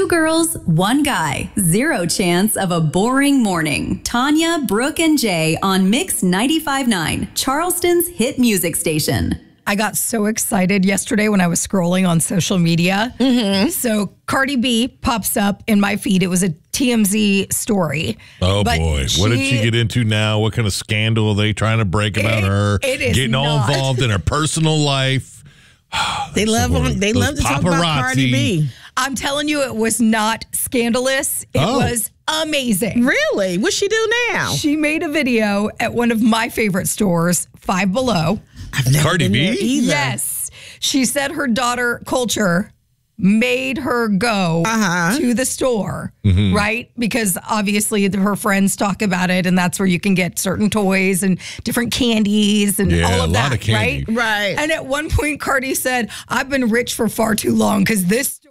girls, one guy, zero chance of a boring morning. Tanya, Brooke, and Jay on Mix 95.9, Charleston's hit music station. I got so excited yesterday when I was scrolling on social media. So Cardi B pops up in my feed. It was a TMZ story. Oh, boy. What did she get into now? What kind of scandal are they trying to break about her? It is getting all involved in her personal life. They love to talk about Cardi B. I'm telling you, it was not scandalous. It was amazing. Really? What's she do now? She made a video at one of my favorite stores, Five Below. I've never Cardi been B? there either. Yes. She said her daughter, Culture, made her go to the store, right? Because obviously her friends talk about it, and that's where you can get certain toys and different candies and all of a that, lot of candy. Right. And at one point, Cardi said, I've been rich for far too long because this store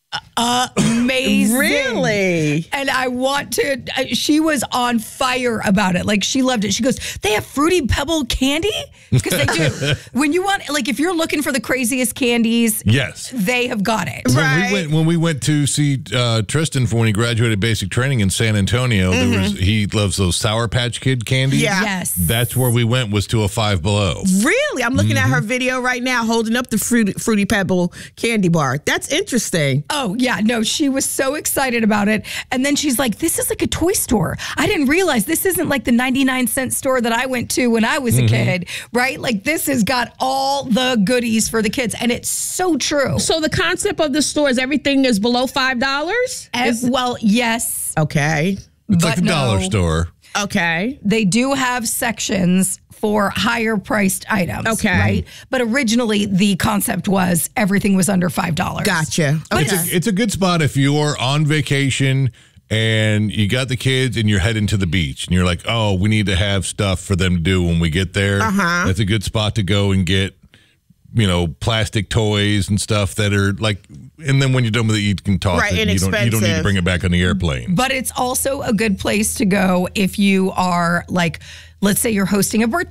amazing. Really? And I want to, she was on fire about it. Like, she loved it. She goes, they have Fruity Pebble candy? Because they do. When you want, like, if you're looking for the craziest candies, Yes. they have got it. When we went to see Tristan for when he graduated basic training in San Antonio, he loves those Sour Patch Kid candies. Yeah. Yes. That's where we went, was to a Five Below. Really? I'm looking at her video right now holding up the Fruity Pebble candy bar. That's interesting. Oh, yeah. No, she was so excited about it. And then she's like, this is like a toy store. I didn't realize this isn't like the 99-cent store that I went to when I was a kid, right? Like, this has got all the goodies for the kids. And it's so true. So the concept of the store is everything is below $5? Well, yes. Okay. It's like but a dollar store. Okay. They do have sections for higher priced items. Okay. Right? But originally the concept was everything was under $5. Gotcha. Okay. It's a good spot if you're on vacation and you got the kids and you're heading to the beach and you're like, oh, we need to have stuff for them to do when we get there. That's a good spot to go and get, plastic toys and stuff that are like, and then when you're done with it, you can toss it. And you don't need to bring it back on the airplane. But it's also a good place to go if you are like, let's say you're hosting a birthday